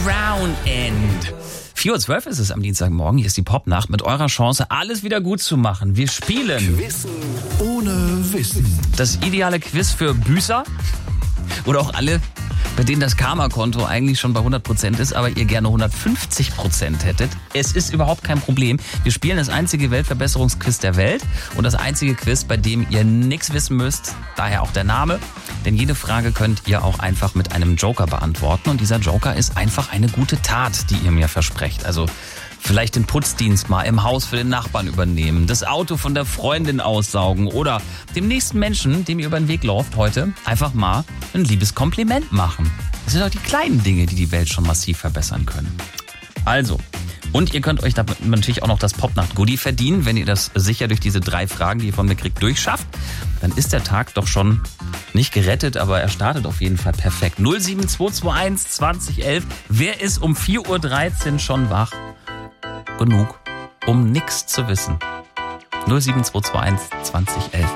Brown End. 4:12 Uhr ist es am Dienstagmorgen. Hier ist die Popnacht mit eurer Chance, alles wieder gut zu machen. Wir spielen Wissen ohne Wissen. das ideale Quiz für Büßer oder auch alle, bei denen das Karma-Konto eigentlich schon bei 100% ist, aber ihr gerne 150% hättet. Es ist überhaupt kein Problem. Wir spielen das einzige Weltverbesserungsquiz der Welt und das einzige Quiz, bei dem ihr nichts wissen müsst, daher auch der Name. Denn jede Frage könnt ihr auch einfach mit einem Joker beantworten und dieser Joker ist einfach eine gute Tat, die ihr mir versprecht. Also vielleicht den Putzdienst mal im Haus für den Nachbarn übernehmen, das Auto von der Freundin aussaugen oder dem nächsten Menschen, dem ihr über den Weg lauft heute, einfach mal ein liebes Kompliment machen. Das sind doch die kleinen Dinge, die die Welt schon massiv verbessern können. Also, und ihr könnt euch damit natürlich auch noch das Popnacht-Goodie verdienen, wenn ihr das sicher durch diese 3 Fragen, die ihr von mir kriegt, durchschafft. Dann ist der Tag doch schon nicht gerettet, aber er startet auf jeden Fall perfekt. 07221 2011. Wer ist um 4:13 Uhr schon wach? Genug, um nichts zu wissen. 07221 2011.